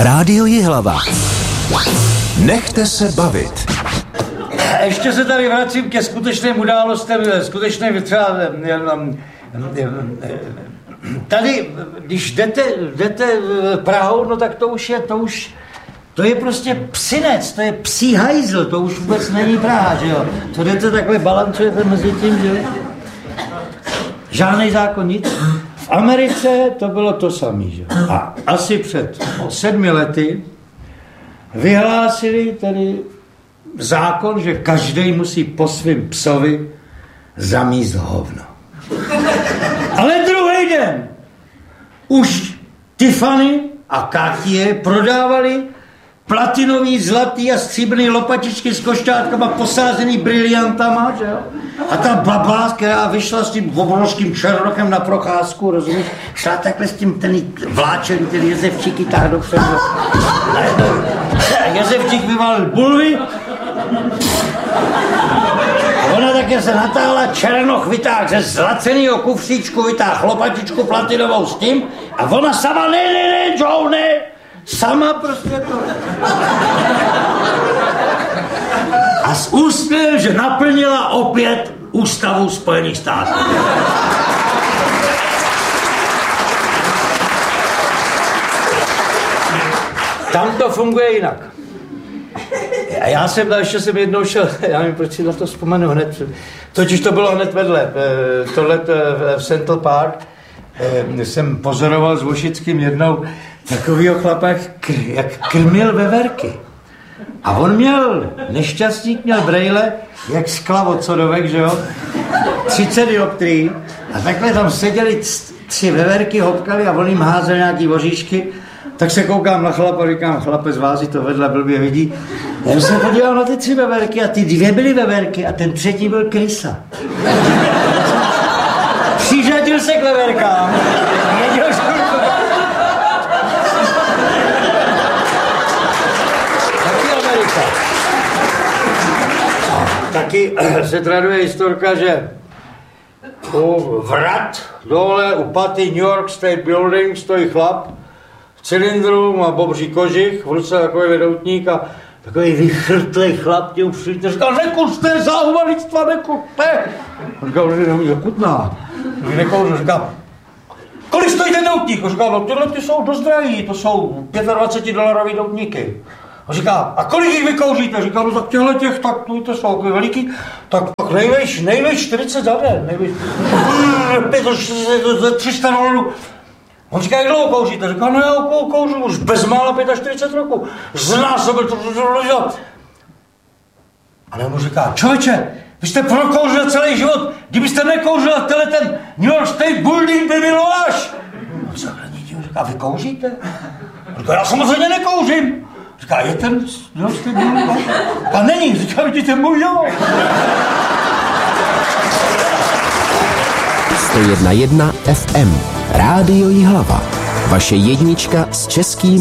Rádio Jihlava. Nechte se bavit. Ještě se tady vracím ke skutečným událostem, skutečným třeba... Tady, když jdete Prahou, no tak to je prostě psinec, to je psí hajzl, to už vůbec není Praha, že jo. To jdete takhle, balancujete mezi tím, že jo. Žádnej zákon, nic. V Americe to bylo to samé, že jo. A asi před 7 lety vyhlásili tady zákon, že každý musí po svým psovi zamíst hovno. Ale druhý den už Tiffany a Cartier prodávali platinový, zlatý a stříbrný lopatičky s košťátkama posázený briliantama, že jo? A ta baba, která vyšla s tím obrovským černochem na procházku, rozumíš, šla takhle s tím ten vláčem, ten Jezevčík táhl dopředu. Jezevčík vyvalil bulvy, ona také se natáhla, černoch vytáhl ze zlacenýho kufříčku, vytáhl lopatičku platinovou s tím a ona sama, ne, Joe, ne, sama prostě to. A s úsměvem, že naplnila opět ústavu Spojených států. Tam to funguje jinak. A já jsem jednou šel, já nevím, proč si na to vzpomenu hned, totiž to bylo hned vedle, tohle v Central Park, jsem pozoroval s Vošickým jednou takovýho chlapa, jak krmil veverky. A on nešťastník měl brejle, jak skla od sodovek, že jo, 30 dioptrií a takhle tam seděli 3 veverky, hopkali a on jim házel nějaký voříšky. Tak se koukám na chlapa, říkám, chlape z Vází to vedle blbě vidí. Já jsem se podíval na ty 3 veverky a ty 2 byly veverky a ten 3. byl krysa. Přiřadil se k veverkám. Taky Amerika. Taky se traduje historka, že u vrat dole u paty New York State Building stojí chlap v cylindru, má bobří kožich, v ruce takový vedoutník a takový vychrtlej chlap tě upřijde, říkal, nekuřte, za humanitstva, nekuřte. Říkal, že nemůže chutná. Nekouřil, říkal, kolik stojí ten doutník? Říkal, no tyhle ty jsou dost drahý, to jsou $25 doutníky. A říká, a kolik jich vykouříte? Říkal, no tak těch, tak to jsou takový veliký, tak nejvejš 40 za den, nejvejš 300 $. On říká, jak dlouho kouříte? Říká, no já kouřu už bezmála 45 roku. Znásobil to. A nebo říká, člověče, vy jste prokouřil celý život, kdybyste nekouřil, tenhle ten New York State Building by byl váš. On říká, vy kouříte? Říká, já samozřejmě nekouřím. Říká, je ten New York State Building? A není, říká, vidíte, můj jo. 101,1 FM. Rádio Jihlava. Vaše jednička s českým